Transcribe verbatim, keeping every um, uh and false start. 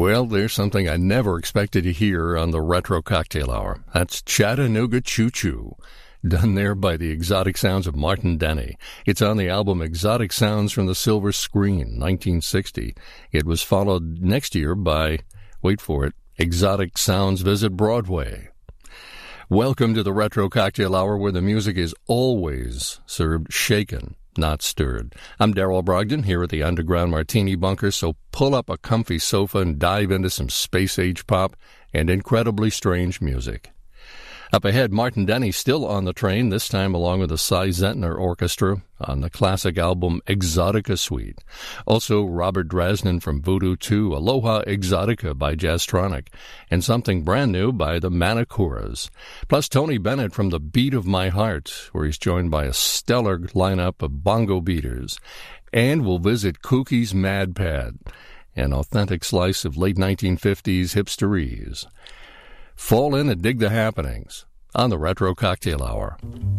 Well, there's something I never expected to hear on the Retro Cocktail Hour. That's Chattanooga Choo Choo, done there by the Exotic Sounds of Martin Denny. It's on the album Exotic Sounds from the Silver Screen, nineteen sixty. It was followed next year by, wait for it, Exotic Sounds Visit Broadway. Welcome to the Retro Cocktail Hour, where the music is always served shaken, not stirred. I'm Darrell Brogdon here at the Underground Martini Bunker, so pull up a comfy sofa and dive into some space-age pop and incredibly strange music. Up ahead, Martin Denny still on the train, this time along with the Cy Zentner Orchestra on the classic album Exotica Suite. Also, Robert Drasnin from Voodoo two, Aloha Exotica by Jazztronic, and something brand new by the Manicuras. Plus, Tony Bennett from The Beat of My Heart, where he's joined by a stellar lineup of bongo beaters. And we'll visit Kookie's Mad Pad, an authentic slice of late nineteen fifties hipsterese. Fall in and dig the happenings on the Retro Cocktail Hour.